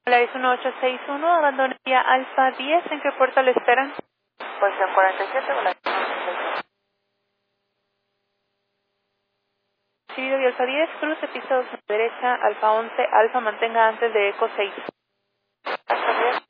Polaris 1861, abandonaría Alfa 10, ¿en qué puerta lo esperan? Posición 47, Polaris 1861. Recibido y Alfa 10, cruce pista 2 a la derecha, Alfa 11, Alfa mantenga antes de Eco 6. Alfa 10.